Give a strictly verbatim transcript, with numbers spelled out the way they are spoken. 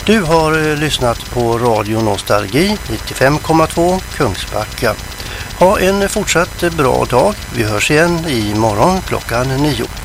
Du har lyssnat på Radio Nostalgi nittiofem komma två Kungsbacka. Ha en fortsatt bra dag. Vi hörs igen imorgon klockan nio.